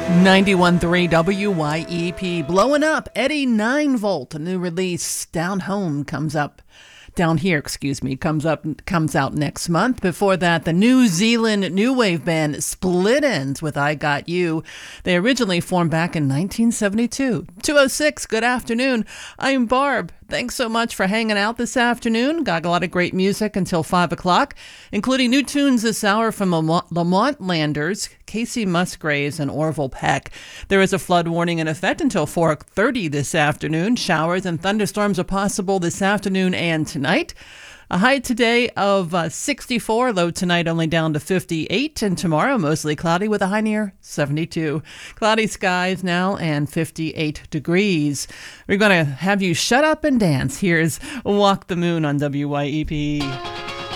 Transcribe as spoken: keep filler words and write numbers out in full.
ninety-one point three W Y E P. Blowing up. Eddie nine volt. A new release. Down Home comes up. Down Here, excuse me, comes up comes out next month. Before that, the New Zealand new wave band Split Enz with I Got You. They originally formed back in nineteen seventy-two. two oh six, good afternoon. I'm Barb. Thanks so much for hanging out this afternoon. Got a lot of great music until five o'clock, including new tunes this hour from Lamont, Lamont Landers, Casey Musgraves, and Orville Peck. There is a flood warning in effect until four thirty this afternoon. Showers and thunderstorms are possible this afternoon and tonight. A high today of uh, sixty-four, low tonight only down to fifty-eight, and tomorrow mostly cloudy with a high near seventy-two. Cloudy skies now and fifty-eight degrees. We're going to have you shut up and dance. Here's Walk the Moon on W Y E P.